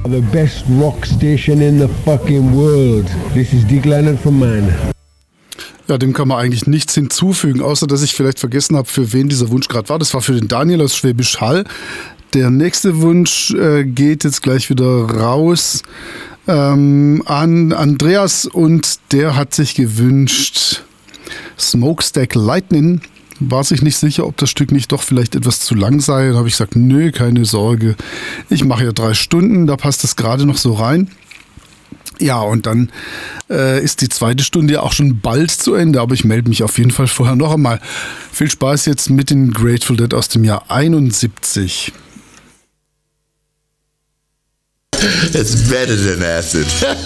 The best rock station in the fucking world. This is Dick Leonard from Man. Ja, dem kann man eigentlich nichts hinzufügen, außer dass ich vielleicht vergessen habe, für wen dieser Wunsch gerade war. Das war für den Daniel aus Schwäbisch Hall. Der nächste Wunsch geht jetzt gleich wieder raus an Andreas und der hat sich gewünscht Smokestack Lightning. War sich nicht sicher, ob das Stück nicht doch vielleicht etwas zu lang sei. Dann habe ich gesagt, nö, keine Sorge. Ich mache ja 3 Stunden, da passt es gerade noch so rein. Ja, und dann ist die zweite Stunde ja auch schon bald zu Ende, aber ich melde mich auf jeden Fall vorher noch einmal. Viel Spaß jetzt mit den Grateful Dead aus dem Jahr 71. It's better than acid.